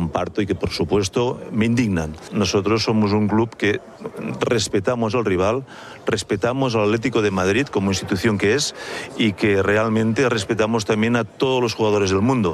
comparto y que por supuesto me indignan. Nosotros somos un club que respetamos al rival, respetamos al Atlético de Madrid como institución que es y que realmente respetamos también a todos los jugadores del mundo.